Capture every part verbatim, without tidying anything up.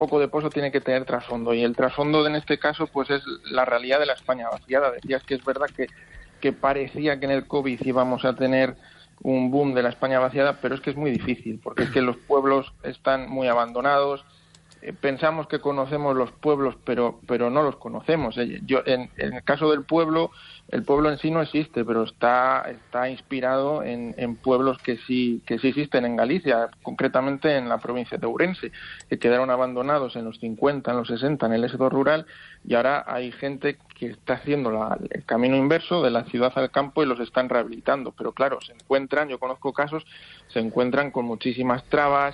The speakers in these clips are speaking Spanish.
poco de pozo tiene que tener trasfondo, y el trasfondo en este caso pues es la realidad de la España vaciada. Decías que es verdad que, que parecía que en el COVID íbamos a tener un boom de la España vaciada, pero es que es muy difícil, porque es que los pueblos están muy abandonados. Eh, pensamos que conocemos los pueblos, pero pero no los conocemos. Eh, yo en, en el caso del pueblo, el pueblo en sí no existe, pero está está inspirado en, en pueblos que sí que sí existen en Galicia, concretamente en la provincia de Ourense, que quedaron abandonados en los cincuenta, en los sesenta, en el éxodo rural, y ahora hay gente que está haciendo la, el camino inverso de la ciudad al campo y los están rehabilitando. Pero claro, se encuentran, yo conozco casos, se encuentran con muchísimas trabas.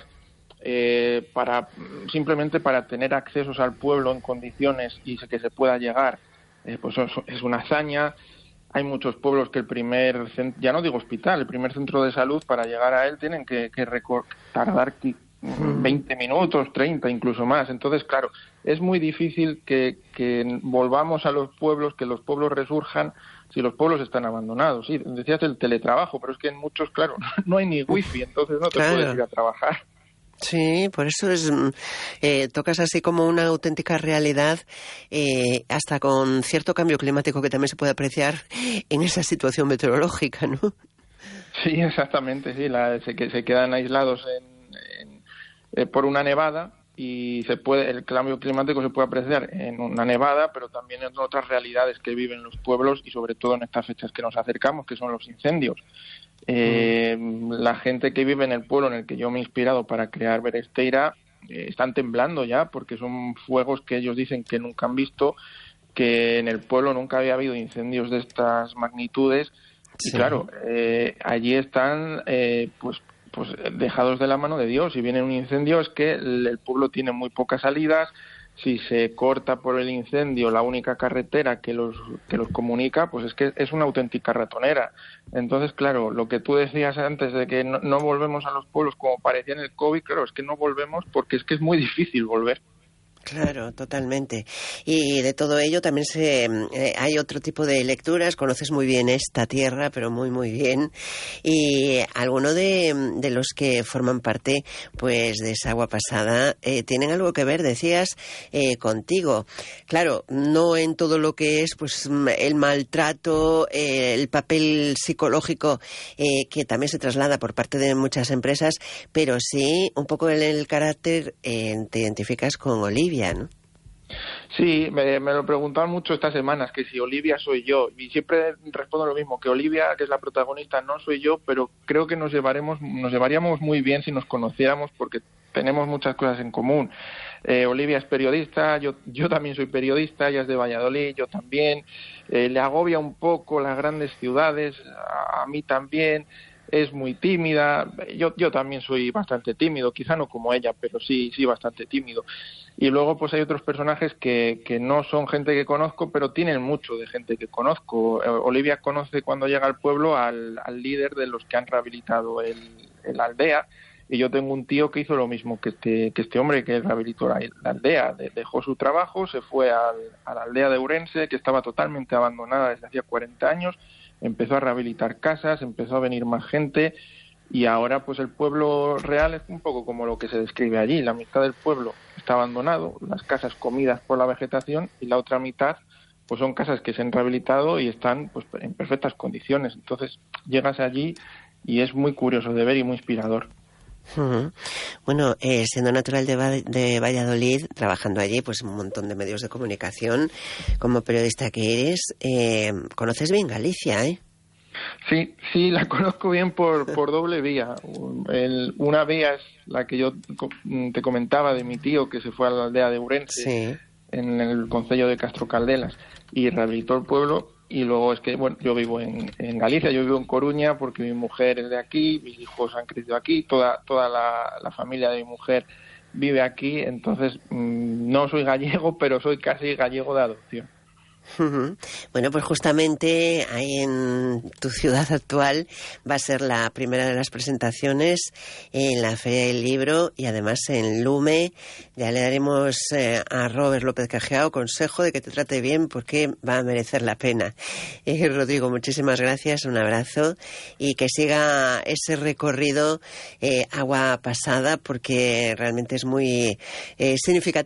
Eh, para simplemente para tener accesos al pueblo en condiciones y que se pueda llegar, eh, pues es, es una hazaña. Hay muchos pueblos que el primer, ya no digo hospital, el primer centro de salud, para llegar a él tienen que, que recor- tardar veinte minutos, treinta, incluso más. Entonces, claro, es muy difícil que, que volvamos a los pueblos, que los pueblos resurjan si los pueblos están abandonados. Sí, decías el teletrabajo, pero es que en muchos, claro, no hay ni wifi, entonces no te Claro. puedes ir a trabajar. Sí, por eso es eh, tocas así como una auténtica realidad, eh, hasta con cierto cambio climático que también se puede apreciar en esa situación meteorológica, ¿no? Sí, exactamente, sí, la, se, que se quedan aislados en, en, eh, por una nevada, y se puede el cambio climático se puede apreciar en una nevada, pero también en otras realidades que viven los pueblos, y sobre todo en estas fechas que nos acercamos, que son los incendios. Eh, mm. La gente que vive en el pueblo en el que yo me he inspirado para crear Beresteira eh, están temblando ya, porque son fuegos que ellos dicen que nunca han visto, que en el pueblo nunca había habido incendios de estas magnitudes. Sí. Y claro, eh, allí están eh, pues pues dejados de la mano de Dios. Si viene un incendio es que el, el pueblo tiene muy pocas salidas. Si se corta por el incendio la única carretera que los que los comunica, pues es que es una auténtica ratonera. Entonces, claro, lo que tú decías antes de que no, no volvemos a los pueblos como parecía en el COVID, claro, es que no volvemos porque es que es muy difícil volver. Claro, totalmente. Y de todo ello también se eh, hay otro tipo de lecturas. Conoces muy bien esta tierra, pero muy, muy bien. Y alguno de, de los que forman parte, pues, de esa agua pasada, eh, tienen algo que ver, decías, eh, contigo. Claro, no en todo lo que es, pues, el maltrato, eh, el papel psicológico eh, que también se traslada por parte de muchas empresas, pero sí un poco en el carácter, eh, te identificas con Olivia, ¿no? Sí, me, me lo preguntaban mucho estas semanas, que si Olivia soy yo, y siempre respondo lo mismo, que Olivia, que es la protagonista, no soy yo, pero creo que nos llevaremos, nos llevaríamos muy bien si nos conociéramos, porque tenemos muchas cosas en común. Eh, Olivia es periodista, yo yo también soy periodista, ella es de Valladolid, yo también. Eh, le agobia un poco las grandes ciudades, a, a mí también. Es muy tímida, yo yo también soy bastante tímido, quizá no como ella, pero sí sí bastante tímido. Y luego pues hay otros personajes que, que no son gente que conozco, pero tienen mucho de gente que conozco. Olivia conoce cuando llega al pueblo al, al líder de los que han rehabilitado el, el aldea, y yo tengo un tío que hizo lo mismo que este, que este hombre que rehabilitó la, la aldea. De, dejó su trabajo, se fue al, a la aldea de Ourense, que estaba totalmente abandonada desde hacía cuarenta años, empezó a rehabilitar casas, empezó a venir más gente, y ahora pues el pueblo real es un poco como lo que se describe allí. La mitad del pueblo está abandonado, las casas comidas por la vegetación, y la otra mitad pues son casas que se han rehabilitado y están pues en perfectas condiciones. Entonces llegas allí y es muy curioso de ver y muy inspirador. Uh-huh. Bueno, eh, siendo natural de, Va- de Valladolid, trabajando allí, pues un montón de medios de comunicación, como periodista que eres, eh, conoces bien Galicia, ¿eh? Sí, sí, la conozco bien por, por doble vía. El, una vía es la que yo te comentaba de mi tío, que se fue a la aldea de Ourense, sí, en el concello de Castro Caldelas, y rehabilitó el pueblo. Y luego es que, bueno, yo vivo en, en Galicia, yo vivo en Coruña porque mi mujer es de aquí, mis hijos han crecido aquí, toda toda la, la familia de mi mujer vive aquí. Entonces mmm, no soy gallego, pero soy casi gallego de adopción. Uh-huh. Bueno, pues justamente ahí en tu ciudad actual va a ser la primera de las presentaciones en la Feria del Libro y además en Lume. Ya le daremos eh, a Robert López Cajiao consejo de que te trate bien porque va a merecer la pena. Eh, Rodrigo, muchísimas gracias, un abrazo y que siga ese recorrido eh, agua pasada porque realmente es muy eh, significativo